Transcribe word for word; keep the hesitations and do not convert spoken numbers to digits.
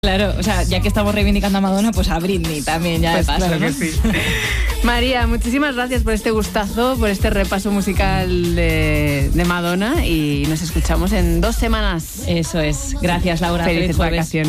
Claro, o sea, ya que estamos reivindicando a Madonna, pues a Britney también, ya Pues de paso, claro ¿no? que sí. María, muchísimas gracias por este gustazo, por este repaso musical de, de Madonna, y nos escuchamos en dos semanas. Eso es. Gracias, Laura. Felices Feliz jueves. vacaciones.